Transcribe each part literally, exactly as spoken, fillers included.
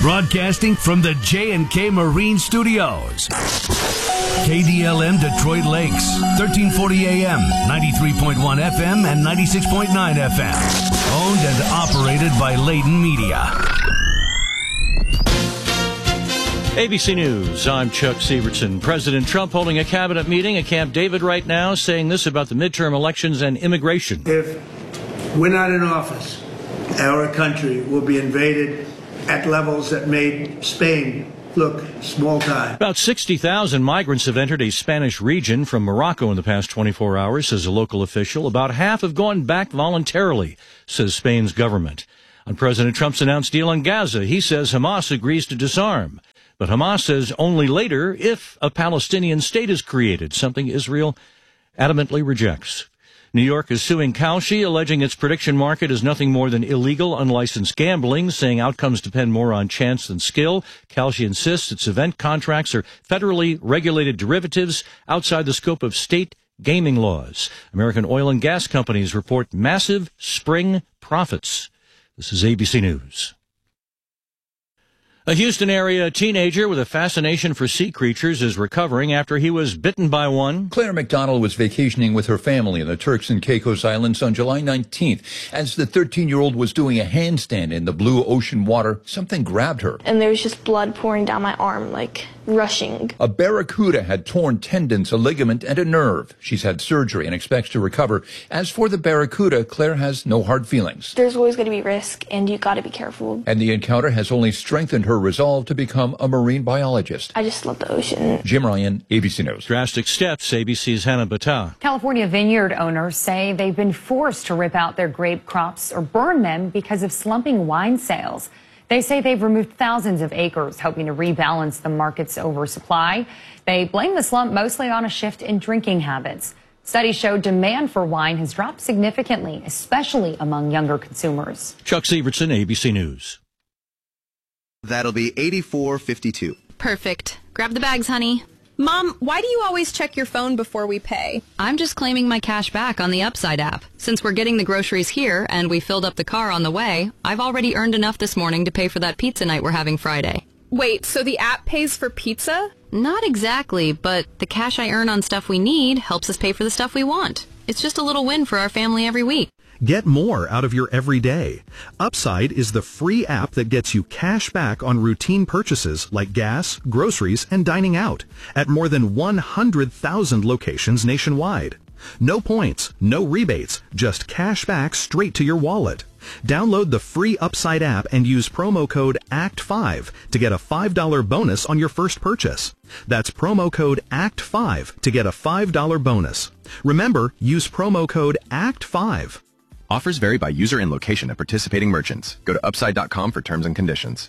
Broadcasting from the J and K Marine Studios. K D L M Detroit Lakes, thirteen forty A M, ninety-three point one F M, and ninety-six point nine F M. Owned and operated by Layton Media. A B C News, I'm Chuck Sievertson. President Trump holding a cabinet meeting at Camp David right now, saying this about the midterm elections and immigration. If we're not in office, our country will be invaded at levels that made Spain look small time. About sixty thousand migrants have entered a Spanish region from Morocco in the past twenty-four hours, says a local official. About half have gone back voluntarily, says Spain's government. On President Trump's announced deal on Gaza, he says Hamas agrees to disarm. But Hamas says only later if a Palestinian state is created, something Israel adamantly rejects. New York is suing Kalshi, alleging its prediction market is nothing more than illegal, unlicensed gambling, saying outcomes depend more on chance than skill. Kalshi insists its event contracts are federally regulated derivatives outside the scope of state gaming laws. American oil and gas companies report massive spring profits. This is A B C News. A Houston area teenager with a fascination for sea creatures is recovering after he was bitten by one. Claire McDonald was vacationing with her family in the Turks and Caicos Islands on July nineteenth. As the thirteen-year-old was doing a handstand in the blue ocean water, something grabbed her. And there was just blood pouring down my arm, like rushing. A barracuda had torn tendons, a ligament, and a nerve. She's had surgery and expects to recover. As for the barracuda, Claire has no hard feelings. There's always going to be risk, and you got to be careful. And the encounter has only strengthened her resolve to become a marine biologist. I just love the ocean. Jim Ryan, A B C News. Drastic steps, A B C's Hannah Battah. California vineyard owners say they've been forced to rip out their grape crops or burn them because of slumping wine sales. They say they've removed thousands of acres, hoping to rebalance the market's oversupply. They blame the slump mostly on a shift in drinking habits. Studies show demand for wine has dropped significantly, especially among younger consumers. Chuck Sievertson, A B C News. That'll be eighty-four fifty-two. Perfect. Grab the bags, honey. Mom, why do you always check your phone before we pay? I'm just claiming my cash back on the Upside app. Since we're getting the groceries here and we filled up the car on the way, I've already earned enough this morning to pay for that pizza night we're having Friday. Wait, so the app pays for pizza? Not exactly, but the cash I earn on stuff we need helps us pay for the stuff we want. It's just a little win for our family every week. Get more out of your everyday. Upside is the free app that gets you cash back on routine purchases like gas, groceries, and dining out at more than one hundred thousand locations nationwide. No points, no rebates, just cash back straight to your wallet. Download the free Upside app and use promo code A C T five to get a five dollar bonus on your first purchase. That's promo code A C T five to get a five dollar bonus. Remember, use promo code A C T five. Offers vary by user and location at participating merchants. Go to upside dot com for terms and conditions.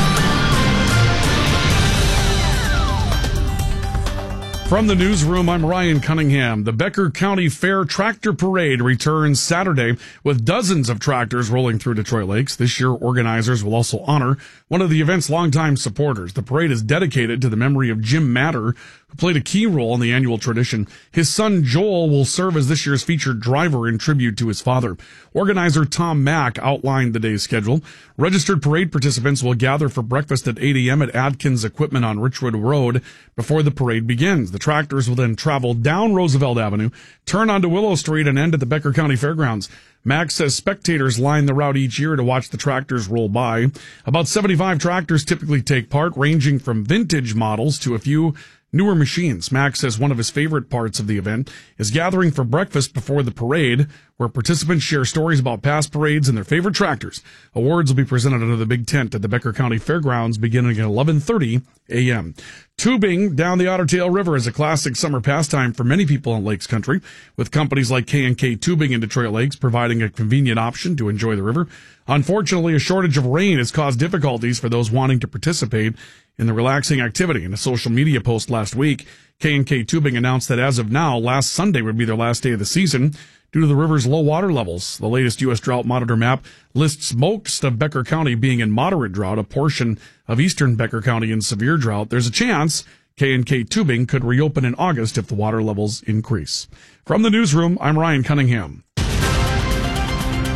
From the newsroom, I'm Ryan Cunningham. The Becker County Fair Tractor Parade returns Saturday with dozens of tractors rolling through Detroit Lakes. This year, organizers will also honor one of the event's longtime supporters. The parade is dedicated to the memory of Jim Matter, who played a key role in the annual tradition. His son Joel will serve as this year's featured driver in tribute to his father. Organizer Tom Mack outlined the day's schedule. Registered parade participants will gather for breakfast at eight a.m. at Adkins Equipment on Richwood Road before the parade begins. The tractors will then travel down Roosevelt Avenue, turn onto Willow Street, and end at the Becker County Fairgrounds. Max says spectators line the route each year to watch the tractors roll by. About seventy-five tractors typically take part, ranging from vintage models to a few newer machines. Max says one of his favorite parts of the event is gathering for breakfast before the parade, where participants share stories about past parades and their favorite tractors. Awards will be presented under the big tent at the Becker County Fairgrounds beginning at eleven thirty a.m. Tubing down the Otter Tail River is a classic summer pastime for many people in Lakes Country, with companies like K and K Tubing in Detroit Lakes providing a convenient option to enjoy the river. Unfortunately, a shortage of rain has caused difficulties for those wanting to participate in the relaxing activity. In a social media post last week, K and K Tubing announced that as of now, last Sunday would be their last day of the season due to the river's low water levels. The latest U S Drought Monitor map lists most of Becker County being in moderate drought, a portion of eastern Becker County in severe drought. There's a chance K and K Tubing could reopen in August if the water levels increase. From the newsroom, I'm Ryan Cunningham.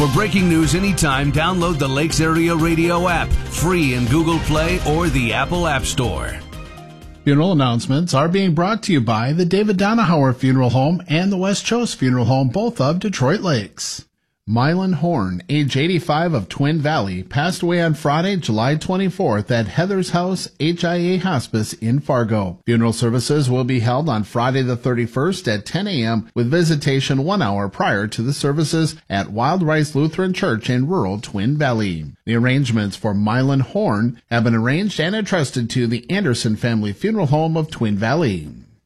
For breaking news anytime, download the Lakes Area Radio app, free in Google Play or the Apple App Store. Funeral announcements are being brought to you by the David Donahauer Funeral Home and the West Chose Funeral Home, both of Detroit Lakes. Mylan Horn, age eighty-five, of Twin Valley, passed away on Friday, July twenty-fourth at Heather's House H I A Hospice in Fargo. Funeral services will be held on Friday the thirty-first at ten a.m. with visitation one hour prior to the services at Wild Rice Lutheran Church in rural Twin Valley. The arrangements for Mylan Horn have been arranged and entrusted to the Anderson Family Funeral Home of Twin Valley.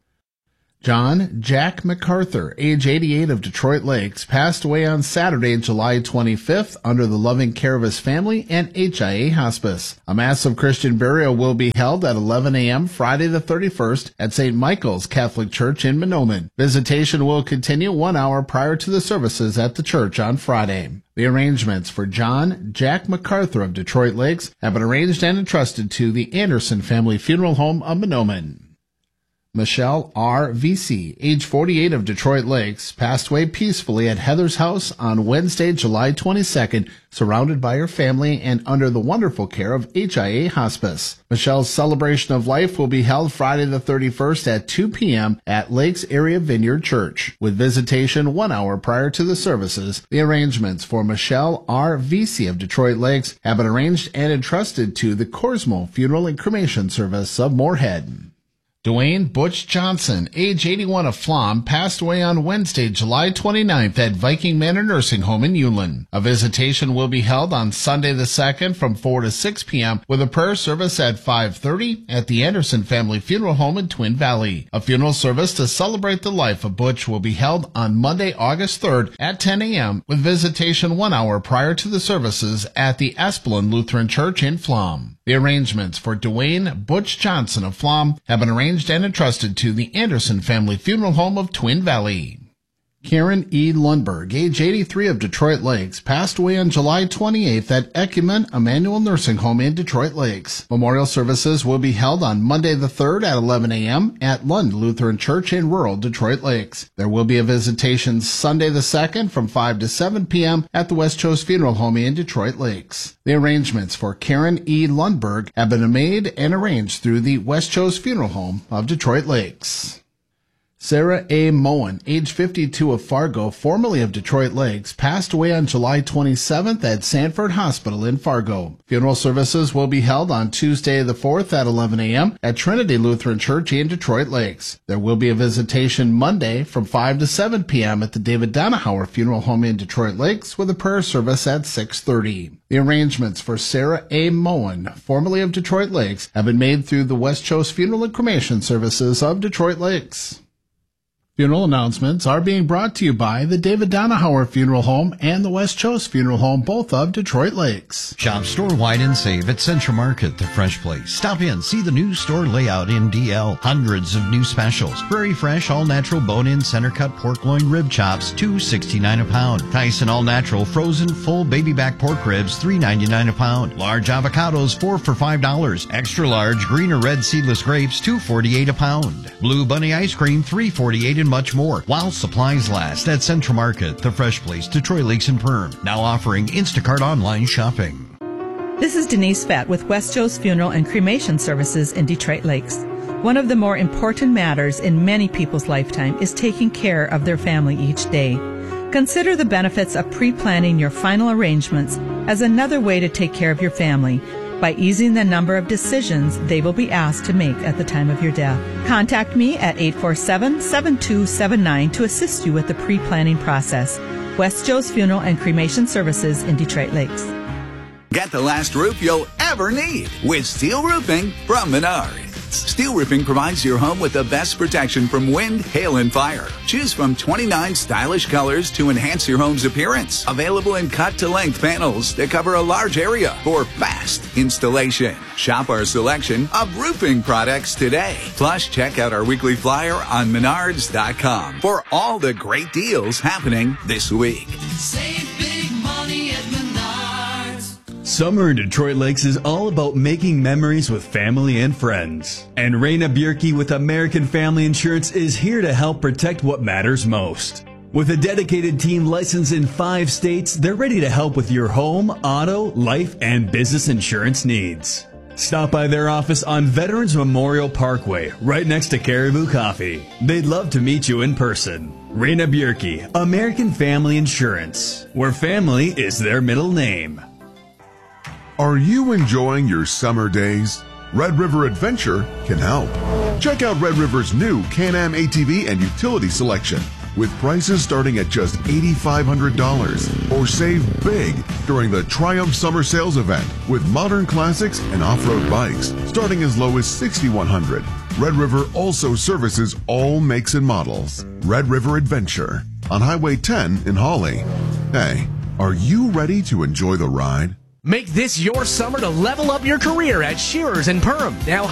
John Jack MacArthur, age eighty-eight, of Detroit Lakes, passed away on Saturday, July twenty-fifth, under the loving care of his family and H I A Hospice. A massive Christian burial will be held at eleven a.m. Friday the thirty-first at Saint Michael's Catholic Church in Mahnomen. Visitation will continue one hour prior to the services at the church on Friday. The arrangements for John Jack MacArthur of Detroit Lakes have been arranged and entrusted to the Anderson Family Funeral Home of Mahnomen. Michelle R. Vesey, age forty-eight, of Detroit Lakes, passed away peacefully at Heather's house on Wednesday, July twenty-second, surrounded by her family and under the wonderful care of H I A Hospice. Michelle's celebration of life will be held Friday the thirty-first at two p.m. at Lakes Area Vineyard Church, with visitation one hour prior to the services. The arrangements for Michelle R. Vesey of Detroit Lakes have been arranged and entrusted to the Corsmo Funeral and Cremation Service of Moorhead. Dwayne Butch Johnson, age eighty-one, of Flom, passed away on Wednesday, July twenty-ninth at Viking Manor Nursing Home in Ulen. A visitation will be held on Sunday the second from four to six p.m. with a prayer service at five thirty at the Anderson Family Funeral Home in Twin Valley. A funeral service to celebrate the life of Butch will be held on Monday, August third at ten a.m. with visitation one hour prior to the services at the Asplin Lutheran Church in Flom. The arrangements for Dwayne Butch Johnson of Flom have been arranged and entrusted to the Anderson Family Funeral Home of Twin Valley. Karen E. Lundberg, age eighty-three, of Detroit Lakes, passed away on July twenty-eighth at Ecumen Emmanuel Nursing Home in Detroit Lakes. Memorial services will be held on Monday the third at eleven a.m. at Lund Lutheran Church in rural Detroit Lakes. There will be a visitation Sunday the second from five to seven p.m. at the West Chose Funeral Home in Detroit Lakes. The arrangements for Karen E. Lundberg have been made and arranged through the West Chose Funeral Home of Detroit Lakes. Sarah A. Moen, age fifty-two, of Fargo, formerly of Detroit Lakes, passed away on July twenty-seventh at Sanford Hospital in Fargo. Funeral services will be held on Tuesday the fourth at eleven a.m. at Trinity Lutheran Church in Detroit Lakes. There will be a visitation Monday from five to seven p.m. at the David Donahauer Funeral Home in Detroit Lakes with a prayer service at six thirty. The arrangements for Sarah A. Moen, formerly of Detroit Lakes, have been made through the West Chose Funeral and Cremation Services of Detroit Lakes. Funeral announcements are being brought to you by the David Donahauer Funeral Home and the West Chose Funeral Home, both of Detroit Lakes. Shop store-wide and save at Central Market, the Fresh Place. Stop in, see the new store layout in D L. Hundreds of new specials. Prairie Fresh all-natural bone-in center-cut pork loin rib chops, two sixty-nine a pound. Tyson all-natural frozen full baby back pork ribs, three ninety-nine a pound. Large avocados, four for five dollars. Extra large green or red seedless grapes, two forty-eight a pound. Blue Bunny ice cream, three forty-eight, and much more. While supplies last at Central Market, the Fresh Place, Detroit Lakes and Perm. Now offering Instacart online shopping. This is Denise Fett with West Joe's Funeral and Cremation Services in Detroit Lakes. One of the more important matters in many people's lifetime is taking care of their family each day. Consider the benefits of pre-planning your final arrangements as another way to take care of your family by easing the number of decisions they will be asked to make at the time of your death. Contact me at eight four seven, seven two seven nine to assist you with the pre-planning process. West Joe's Funeral and Cremation Services in Detroit Lakes. Get the last roof you'll ever need with steel roofing from Menards. Steel roofing provides your home with the best protection from wind, hail, and fire. Choose from twenty-nine stylish colors to enhance your home's appearance. Available in cut-to-length panels that cover a large area for fast installation. Shop our selection of roofing products today. Plus, check out our weekly flyer on menards dot com for all the great deals happening this week. Save big money at Menards. Summer in Detroit Lakes is all about making memories with family and friends. And Raina Bierke with American Family Insurance is here to help protect what matters most. With a dedicated team licensed in five states, they're ready to help with your home, auto, life, and business insurance needs. Stop by their office on Veterans Memorial Parkway, right next to Caribou Coffee. They'd love to meet you in person. Raina Bjerke, American Family Insurance, where family is their middle name. Are you enjoying your summer days? Red River Adventure can help. Check out Red River's new Can-Am A T V and utility selection, with prices starting at just eight thousand five hundred dollars. Or save big during the Triumph Summer Sales event with modern classics and off-road bikes starting as low as six thousand one hundred dollars. Red River also services all makes and models. Red River Adventure on Highway ten in Hawley. Hey, are you ready to enjoy the ride? Make this your summer to level up your career at Shearers and Perham. Now